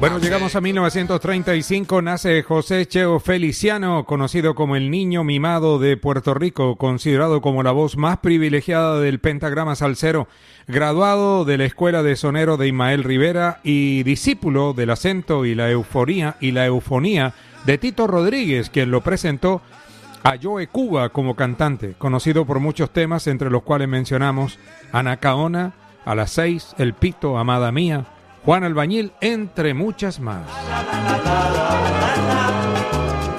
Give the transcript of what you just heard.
Bueno, llegamos a 1935, nace José Cheo Feliciano, conocido como el niño mimado de Puerto Rico, considerado como la voz más privilegiada del pentagrama salsero, graduado de la Escuela de Sonero de Ismael Rivera y discípulo del acento y la eufonía de Tito Rodríguez, quien lo presentó a Joe Cuba como cantante, conocido por muchos temas, entre los cuales mencionamos Anacaona, A las 6, El Pito, Amada Mía, Juan Albañil, entre muchas más.